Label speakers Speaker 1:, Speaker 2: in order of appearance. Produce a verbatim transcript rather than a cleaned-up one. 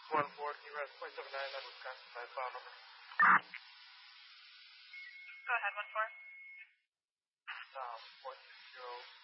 Speaker 1: one four, can you rest point seven nine on Wisconsin by file number?
Speaker 2: Go ahead, one four.
Speaker 1: Uh, four six zero.